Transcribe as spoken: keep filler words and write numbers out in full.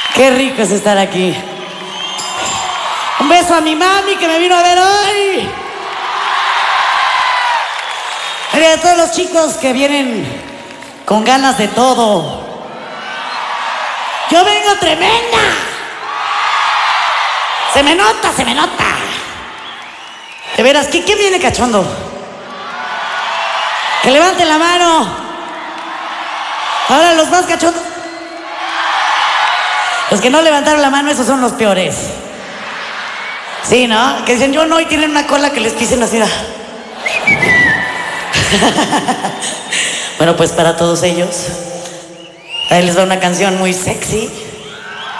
Qué rico es estar aquí. Un beso a mi mami que me vino a ver hoy. Y a todos los chicos que vienen con ganas de todo. Yo vengo tremenda. Se me nota, se me nota. De veras, ¿qué, qué viene cachondo? Que levanten la mano. Ahora los más cachondos. Los que no levantaron la mano, esos son los peores. Sí, ¿no? Que dicen yo no y tienen una cola que les pisen así. Bueno, pues para todos ellos, ahí les va una canción muy sexy.